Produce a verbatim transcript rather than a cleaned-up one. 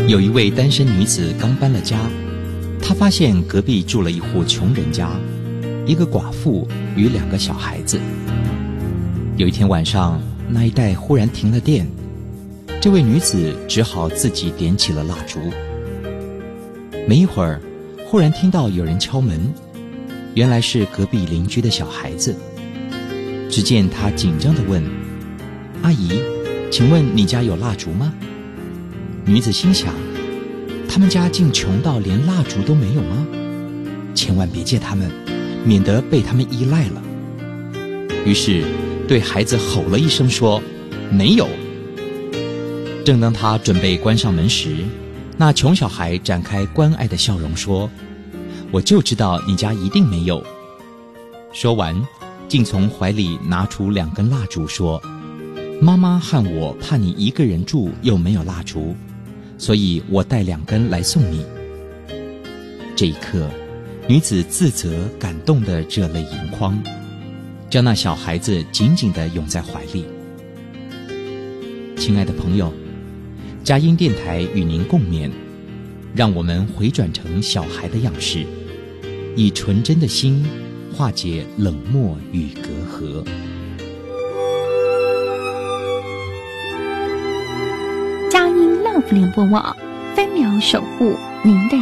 有一位单身女子刚搬了家，她发现隔壁住了一户穷人家，一个寡妇与两个小孩子。有一天晚上，那一带忽然停了电，这位女子只好自己点起了蜡烛。没一会儿，忽然听到有人敲门，原来是隔壁邻居的小孩子。只见她紧张地问：阿姨，请问你家有蜡烛吗？女子心想，他们家竟穷到连蜡烛都没有吗？千万别借他们，免得被他们依赖了。于是对孩子吼了一声说：没有。正当他准备关上门时，那穷小孩展开关爱的笑容说：我就知道你家一定没有。说完，竟从怀里拿出两根蜡烛说：妈妈和我怕你一个人住又没有蜡烛，所以我带两根来送你。这一刻，女子自责感动得热泪盈眶，将那小孩子紧紧地拥在怀里。亲爱的朋友，佳音电台与您共勉，让我们回转成小孩的样式，以纯真的心化解冷漠与隔阂。 佳音 Love 联播网，分秒守护您的